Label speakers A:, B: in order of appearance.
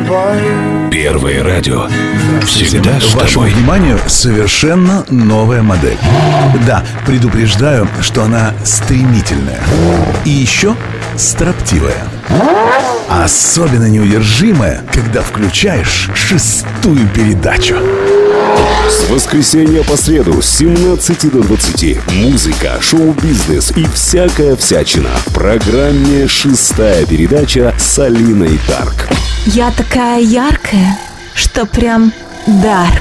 A: Первое радио всегда с тобой.
B: Вашему вниманию совершенно новая модель. Да, предупреждаю, что она стремительная. И еще строптивая. Особенно неудержимая, когда включаешь 6-ю передачу.
C: С воскресенья по среду с 17 до 20 музыка, шоу-бизнес и всякая всячина в программе «6-я передача» с Алиной Дарк.
D: Я такая яркая, что прям дарк.